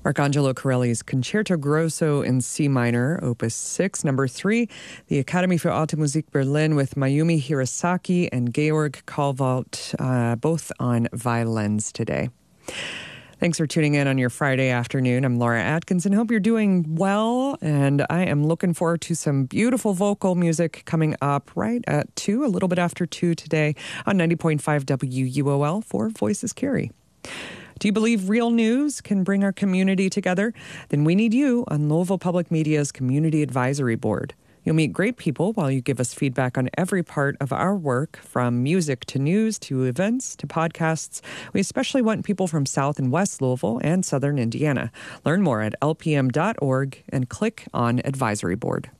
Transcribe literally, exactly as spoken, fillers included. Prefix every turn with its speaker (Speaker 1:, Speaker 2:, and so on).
Speaker 1: Arcangelo Corelli's Concerto Grosso in C minor, Opus six, number three. The Academy für Alte Musik Berlin with Mayumi Hirasaki and Georg Kallwalt, uh, both on violins today. Thanks for tuning in on your Friday afternoon. I'm Laura Atkinson. Hope you're doing well, and I am looking forward to some beautiful vocal music coming up right at two, a little bit after two today on ninety point five W U O L for Voices Carry. Do you believe real news can bring our community together? Then we need you on Louisville Public Media's Community Advisory Board. You'll meet great people while you give us feedback on every part of our work, from music to news to events to podcasts. We especially want people from South and West Louisville and Southern Indiana. Learn more at L P M dot org and click on Advisory Board.